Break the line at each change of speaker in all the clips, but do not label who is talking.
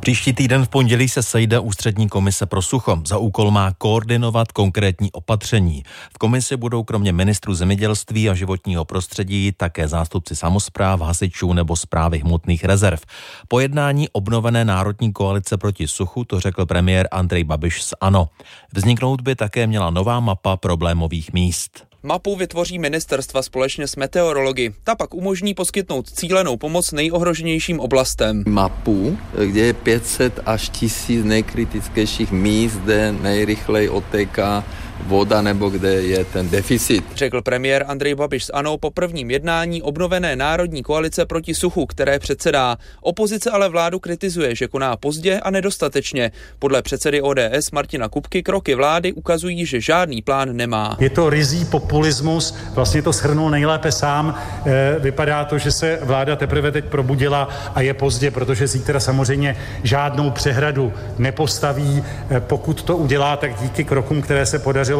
Příští týden v pondělí se sejde Ústřední komise pro sucho. Za úkol má koordinovat konkrétní opatření. V komisi budou kromě ministrů zemědělství a životního prostředí také zástupci samospráv, hasičů nebo správy hmotných rezerv. Po jednání obnovené Národní koalice proti suchu to řekl premiér Andrej Babiš z ANO. Vzniknout by také měla nová mapa problémových míst.
Mapu vytvoří ministerstva společně s meteorology. Ta pak umožní poskytnout cílenou pomoc nejohroženějším oblastem.
Mapu, kde je 500 až 1000 nejkritičtějších míst, kde nejrychleji odtéká voda nebo kde je ten deficit.
Řekl premiér Andrej Babiš z ANO po prvním jednání obnovené Národní koalice proti suchu, které předsedá. Opozice ale vládu kritizuje, že koná pozdě a nedostatečně. Podle předsedy ODS Martina Kupky kroky vlády ukazují, že žádný plán nemá.
Je to ryzí populismus, vlastně to shrnul nejlépe sám. Vypadá to, že se vláda teprve teď probudila a je pozdě, protože zítra samozřejmě žádnou přehradu nepostaví. Pokud to udělá, tak díky krokům, které se podařilo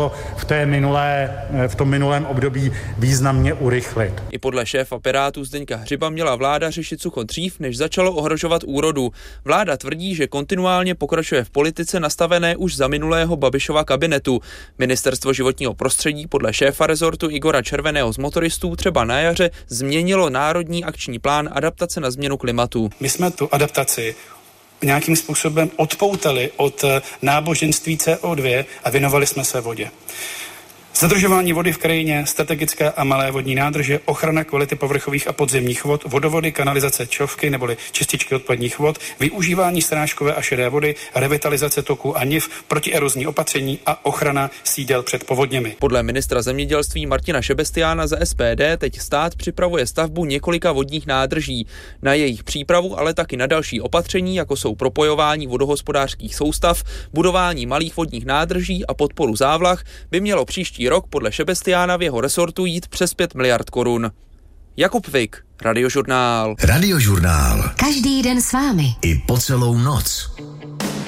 v tom minulém období významně urychlit.
I podle šéfa Pirátů Zdeňka Hřiba měla vláda řešit sucho dřív, než začalo ohrožovat úrodu. Vláda tvrdí, že kontinuálně pokračuje v politice nastavené už za minulého Babišova kabinetu. Ministerstvo životního prostředí podle šéfa rezortu Igora Červeného z Motoristů třeba na jaře změnilo národní akční plán adaptace na změnu klimatu.
My jsme tu adaptaci nějakým způsobem odpoutali od náboženství CO2 a věnovali jsme se vodě. Zadržování vody v krajině, strategické a malé vodní nádrže, ochrana kvality povrchových a podzemních vod, vodovody, kanalizace, čovky neboli čističky odpadních vod, využívání srážkové a šedé vody, revitalizace toků a niv, protierozní opatření a ochrana sídel před povodněmi.
Podle ministra zemědělství Martina Šebestiána za SPD teď stát připravuje stavbu několika vodních nádrží. Na jejich přípravu, ale taky na další opatření, jako jsou propojování vodohospodářských soustav, budování malých vodních nádrží a podporu závlah, by mělo příští rok podle Šebestiána v jeho resortu jít přes 5 miliard korun. Jakub Vik, Radiožurnál.
Radiožurnál.
Každý den s vámi.
I po celou noc.